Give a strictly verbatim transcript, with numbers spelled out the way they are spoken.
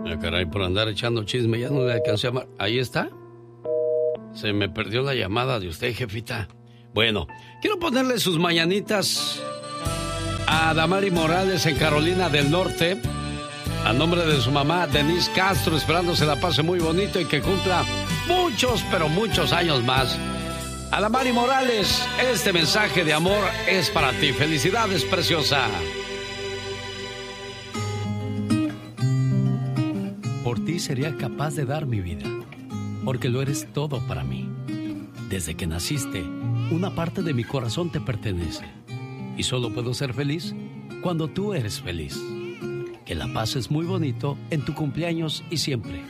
Ah, caray, por andar echando chisme, ya no le alcancé a... mar- Ahí está. Se me perdió la llamada de usted, jefita. Bueno, quiero ponerle sus mañanitas a Damari Morales en Carolina del Norte, a nombre de su mamá, Denise Castro, esperando se la pase muy bonito y que cumpla muchos, pero muchos años más. A Damari Morales, este mensaje de amor es para ti. Felicidades, preciosa. Por ti sería capaz de dar mi vida, porque lo eres todo para mí. Desde que naciste, una parte de mi corazón te pertenece. Y solo puedo ser feliz cuando tú eres feliz. Que la pases muy bonito en tu cumpleaños y siempre.